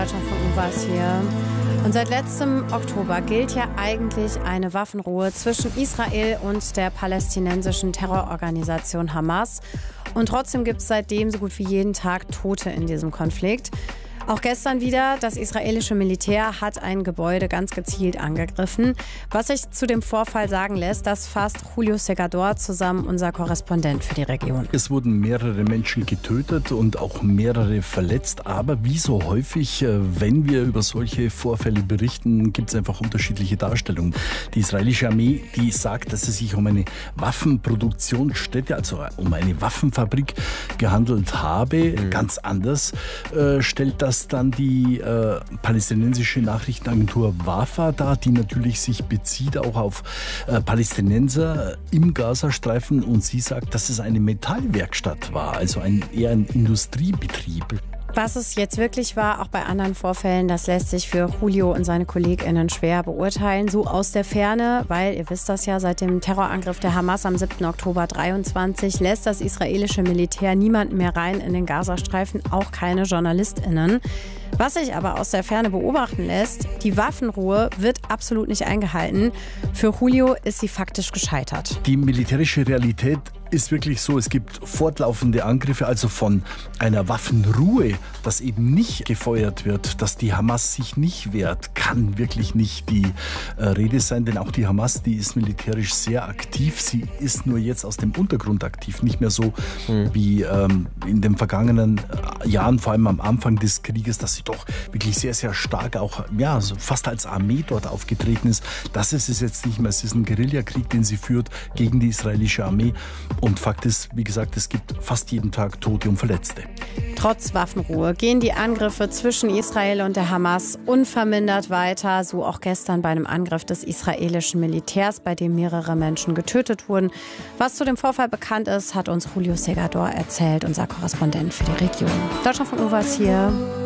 Deutschlandfunk was hier. Und seit letztem Oktober gilt ja eigentlich eine Waffenruhe zwischen Israel und der palästinensischen Terrororganisation Hamas. Und trotzdem gibt es seitdem so gut wie jeden Tag Tote in diesem Konflikt. Auch gestern wieder, das israelische Militär hat ein Gebäude ganz gezielt angegriffen. Was sich zu dem Vorfall sagen lässt, das fasst Julio Segador zusammen, unser Korrespondent für die Region. Es wurden mehrere Menschen getötet und auch mehrere verletzt. Aber wie so häufig, wenn wir über solche Vorfälle berichten, gibt es einfach unterschiedliche Darstellungen. Die israelische Armee, die sagt, dass es sich um eine Waffenproduktionsstätte, also um eine Waffenfabrik gehandelt habe. Ganz anders stellt das dann die palästinensische Nachrichtenagentur Wafa dar, die natürlich sich bezieht auch auf Palästinenser im Gazastreifen, und sie sagt, dass es eine Metallwerkstatt war, also eher ein Industriebetrieb. Was es jetzt wirklich war, auch bei anderen Vorfällen, das lässt sich für Julio und seine KollegInnen schwer beurteilen. So aus der Ferne, weil, ihr wisst das ja, seit dem Terrorangriff der Hamas am 7. Oktober 23 lässt das israelische Militär niemanden mehr rein in den Gazastreifen, auch keine JournalistInnen. Was sich aber aus der Ferne beobachten lässt, die Waffenruhe wird absolut nicht eingehalten. Für Julio ist sie faktisch gescheitert. Die militärische Realität ist wirklich so, es gibt fortlaufende Angriffe, also von einer Waffenruhe, dass eben nicht gefeuert wird, dass die Hamas sich nicht wehrt, kann wirklich nicht die Rede sein, denn auch die Hamas, die ist militärisch sehr aktiv, sie ist nur jetzt aus dem Untergrund aktiv, nicht mehr so wie in den vergangenen Jahren, vor allem am Anfang des Krieges, dass sie doch wirklich sehr, sehr stark auch, ja, so fast als Armee dort aufgetreten ist. Das ist es jetzt nicht mehr, es ist ein Guerillakrieg, den sie führt gegen die israelische Armee. Und Fakt ist, wie gesagt, es gibt fast jeden Tag Tote und Verletzte. Trotz Waffenruhe gehen die Angriffe zwischen Israel und der Hamas unvermindert weiter. So auch gestern bei einem Angriff des israelischen Militärs, bei dem mehrere Menschen getötet wurden. Was zu dem Vorfall bekannt ist, hat uns Julio Segador erzählt, unser Korrespondent für die Region. Deutschlandfunk was hier.